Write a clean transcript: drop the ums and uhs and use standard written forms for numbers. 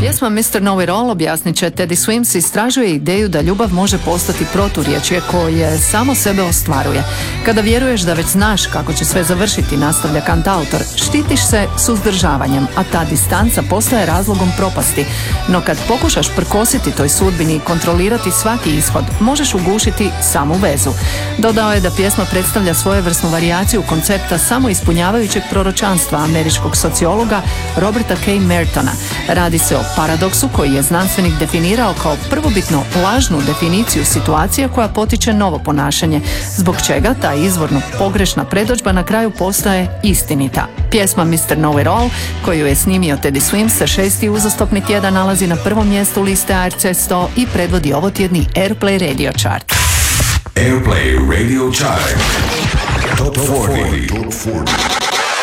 Pjesma Mr. Know It All, objasnit će, Teddy Swims istražuje ideju da ljubav može postati proturječje koje samo sebe ostvaruje. Kada vjeruješ da već znaš kako će sve završiti, nastavlja kantautor, štitiš se suzdržavanjem, a ta distanca postaje razlogom propasti. No kad pokušaš prkositi toj sudbini i kontrolirati svaki ishod, možeš ugušiti samu vezu. Dodao je da pjesma predstavlja svojevrsnu varijaciju koncepta samoispunjavajućeg proročanstva američkog sociologa Roberta K. Mertona. Radi se o paradoksu koji je znanstvenik definirao kao prvobitno lažnu definiciju situacije koja potiče novo ponašanje, zbog čega ta izvorno pogrešna predodžba na kraju postaje istinita. Pjesma Mr. Know It All, koju je snimio Teddy Swims, sa 6. uzastopni tjedan nalazi na prvom mjestu liste ARC 100 i predvodi ovotjedni Airplay Radio Chart. Airplay Radio Chart. Top 40.